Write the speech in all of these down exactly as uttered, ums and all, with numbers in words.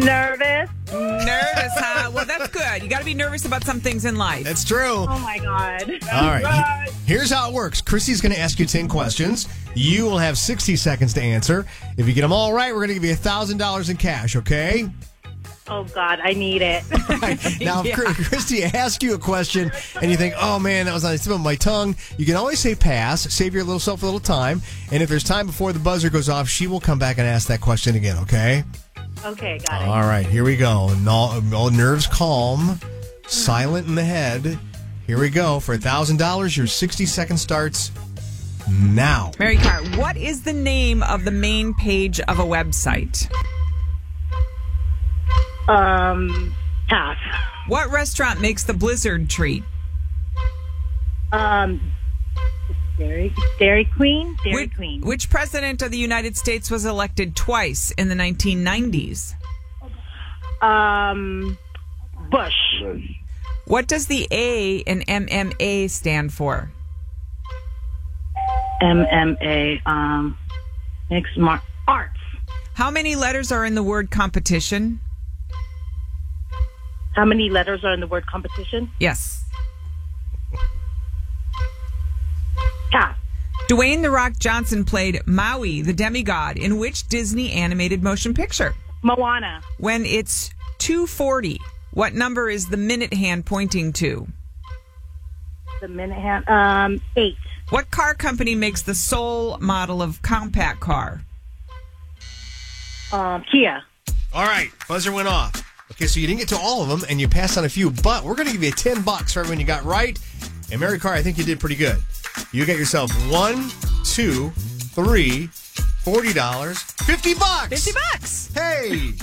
Nervous. Nervous, huh? Well, that's good. You got to be nervous about some things in life. That's true. Oh, my God. All right. Here's how it works. Christy's going to ask you ten questions. You will have sixty seconds to answer. If you get them all right, we're going to give you one thousand dollars in cash, okay? Oh, God, I need it. Right. Now, Yeah. if Christy asks you a question and you think, oh, man, that was on the tip of my tongue, you can always say pass, save your little self a little time. And if there's time before the buzzer goes off, she will come back and ask that question again, okay? Okay, got it. All right, here we go. No, all nerves calm, silent in the head. Here we go. For one thousand dollars, your sixty second starts now. Mary Carr, what is the name of the main page of a website? Um, pass. What restaurant makes the Blizzard treat? Um, Dairy, Dairy Queen? Dairy Which, Queen. which president of the United States was elected twice in the nineteen nineties? Um, Bush. What does the A in M M A stand for? M M A. Um, mixed mar- arts. How many letters are in the word competition? How many letters are in the word competition? Yes. Pass. Dwayne The Rock Johnson played Maui, the demigod, in which Disney animated motion picture? Moana. When it's two forty, what number is the minute hand pointing to? The minute hand. Um, eight. What car company makes the sole model of compact car? Um, Kia. All right, buzzer went off. Okay, so you didn't get to all of them, and you passed on a few, but we're going to give you ten bucks for everyone you got right. And Mary Carr, I think you did pretty good. You got yourself one, two, three, forty dollars, fifty bucks. Fifty bucks. Hey,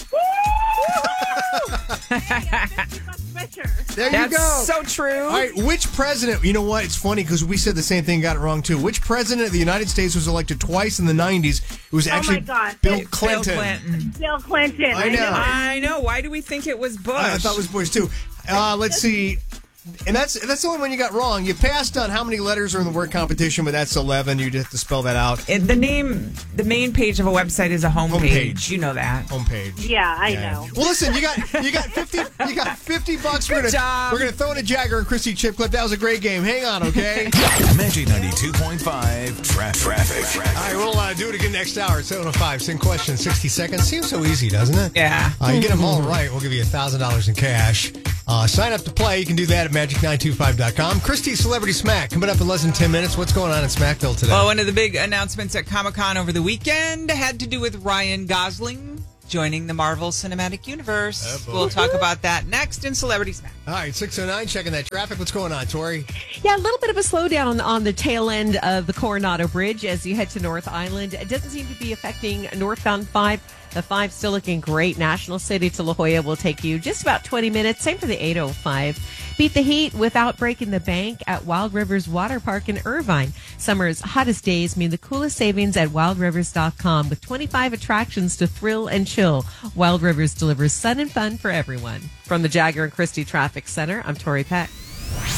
there you That's go. so true. All right, which president? You know what? It's funny because we said the same thing, got it wrong too. Which president of the United States was elected twice in the nineties? It was actually God. Bill Bill Clinton. Bill Clinton. Bill Clinton. I know. I know. Why do we think it was Bush? I, I thought it was Bush too. Uh, let's see. And that's that's the only one you got wrong. You passed on how many letters are in the word competition, but that's eleven. You just have to spell that out. It- the name, the main page of a website is a home Home page. page. You know that. Homepage. Yeah, I Yeah. know. Well, listen, you got you got fifty you got fifty bucks. We're Good gonna job. we're gonna throw in a Jagger and Christy chip clip. That was a great game. Hang on, okay? Magic ninety-two point five tra- traffic. All right, we'll uh, do it again next hour. seven oh five. Same question, sixty seconds. Seems so easy, doesn't it? Yeah. Uh, you get them all right, we'll give you one thousand dollars in cash. Uh, sign up to play. You can do that at magic nine two five dot com. Christy's Celebrity Smack coming up in less than ten minutes. What's going on in Smackville today? Well, one of the big announcements at Comic-Con over the weekend had to do with Ryan Gosling joining the Marvel Cinematic Universe. Oh, boy. We'll talk about that next in Celebrity Smack. All right, six oh nine, checking that traffic. What's going on, Tori? Yeah, a little bit of a slowdown on the tail end of the Coronado Bridge as you head to North Island. It doesn't seem to be affecting northbound five. The five still looking great. National City to La Jolla will take you just about twenty minutes. Same for the eight oh five. Beat the heat without breaking the bank at Wild Rivers Water Park in Irvine. Summer's hottest days mean the coolest savings at wild rivers dot com with twenty-five attractions to thrill and chill. Wild Rivers delivers sun and fun for everyone. From the Jagger and Christie Traffic Center, I'm Tori Peck.